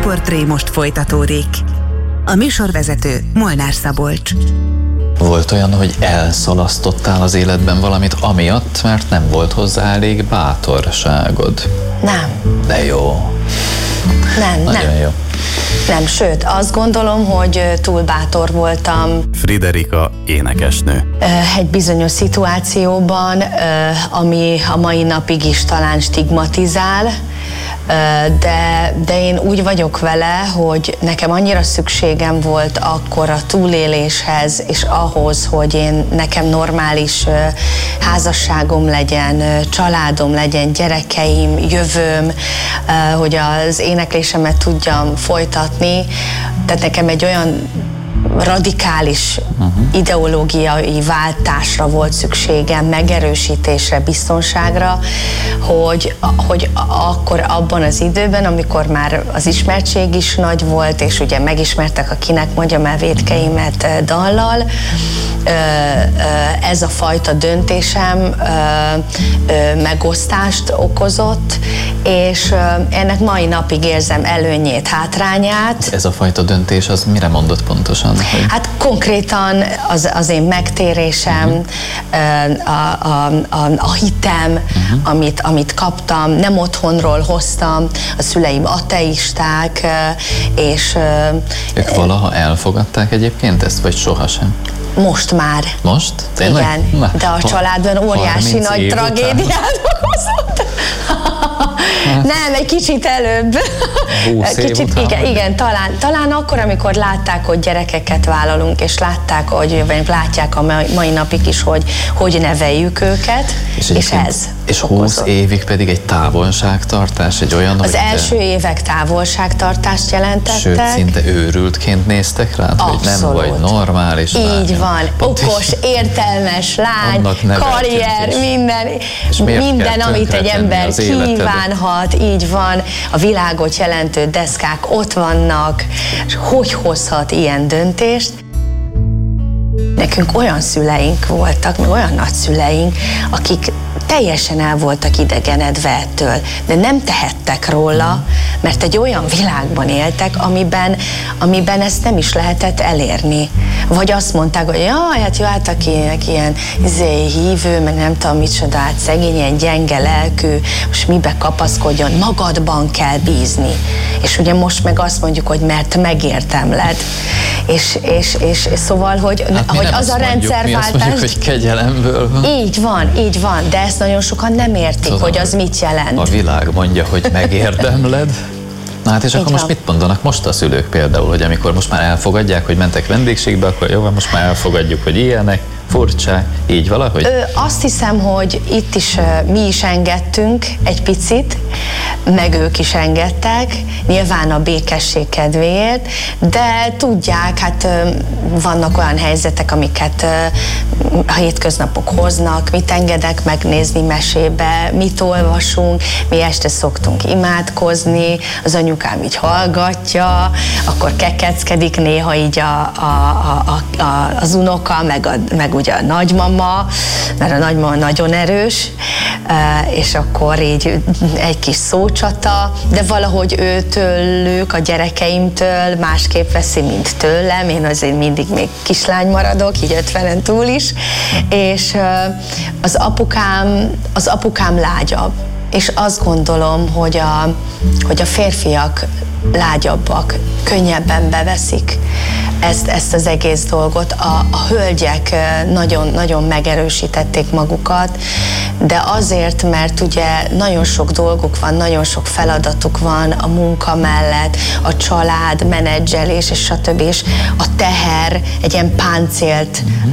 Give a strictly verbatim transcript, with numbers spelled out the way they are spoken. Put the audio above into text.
Életportré most folytatódik. A műsorvezető Molnár Szabolcs. Volt olyan, hogy elszalasztottál az életben valamit amiatt, mert nem volt hozzá elég bátorságod? Nem. De jó. Nem, Nagyon nem. jó. Nem, sőt, azt gondolom, hogy túl bátor voltam. Friderika énekesnő. Egy bizonyos szituációban, ami a mai napig is talán stigmatizál, de, de én úgy vagyok vele, hogy nekem annyira szükségem volt akkor a túléléshez, és ahhoz, hogy én nekem normális házasságom legyen, családom legyen, gyerekeim, jövőm, hogy az éneklésemet tudjam folytatni. Tehát nekem egy olyan radikális uh-huh. ideológiai váltásra volt szükségem, megerősítésre, biztonságra, hogy, hogy akkor abban az időben, amikor már az ismertség is nagy volt, és ugye megismertek a Kinek mondjam el vétkeimet dallal, ez a fajta döntésem megosztást okozott, és ennek mai napig érzem előnyét, hátrányát. Ez a fajta döntés, az mire mondott pontosan? Hogy... Hát konkrétan az, az én megtérésem, uh-huh. a, a, a, a hitem, uh-huh. amit, amit kaptam, nem otthonról hoztam, a szüleim ateisták, és... Ők valaha elfogadták egyébként ezt, vagy sohasem? Most már. Most? Tényleg? Igen, Na, de a családban óriási nagy tragédiát okozott. Nem, egy kicsit előbb. húsz év Kicsit, után, igen, igen talán, talán akkor, amikor látták, hogy gyerekeket vállalunk, és látták, hogy látják a mai napig is, hogy hogy neveljük őket, és, és ez. És húsz évig pedig egy távolságtartás, egy olyan, az hogy első te... évek távolságtartást jelentettek. Sőt, szinte őrültként néztek rád, hogy nem vagy normális lány. Így van, okos, értelmes lány, karrier, is. minden, minden, amit egy ember kívánhat, így van, a világot jelentő deszkák ott vannak, és hogy hozhat ilyen döntést? Nekünk olyan szüleink voltak, meg olyan nagyszüleink, akik teljesen el voltak idegenedve ettől, de nem tehettek róla, mert egy olyan világban éltek, amiben, amiben ezt nem is lehetett elérni. Vagy azt mondták, hogy jaj, hát jó, hát akinek ilyen izé, hívő, meg nem tudom micsoda, hát szegény, ilyen gyenge lelkű, most mibe kapaszkodjon, magadban kell bízni. És ugye most meg azt mondjuk, hogy mert megértemled. És, és, és, és szóval, hogy, hát hogy az a rendszerváltás... Mi azt mondjuk, hogy kegyelemből van. Így van, így van, de ezt nagyon sokan nem értik, tudom, hogy az mit jelent. A világ mondja, hogy megérdemled. Na hát és így akkor van. Most mit mondanak most a szülők például, hogy amikor most már elfogadják, hogy mentek vendégségbe, akkor jó, most már elfogadjuk, hogy ilyenek, furcsák, így valahogy? Ö, azt hiszem, hogy itt is mi is engedtünk egy picit, meg ők is engedtek, nyilván a békesség kedvéért, de tudják, hát vannak olyan helyzetek, amiket a hétköznapok hoznak, mit engedek megnézni mesébe, mit olvasunk, mi este szoktunk imádkozni, az anyukám így hallgatja, akkor kekeckedik néha így a, a, a, a, az unoka, meg, a, meg ugye a nagymama, mert a nagymama nagyon erős, és akkor így egy kis szócsata, de valahogy őtőlük, a gyerekeimtől másképp veszi, mint tőlem, én azért mindig még kislány maradok, így ötvenen túl is, és az apukám, az apukám lágyabb, és azt gondolom, hogy a, hogy a férfiak lágyabbak, könnyebben beveszik ezt, ezt az egész dolgot. A, a hölgyek nagyon-nagyon megerősítették magukat, de azért, mert ugye nagyon sok dolguk van, nagyon sok feladatuk van a munka mellett, a család, menedzselés és stb. És a teher egy ilyen páncélt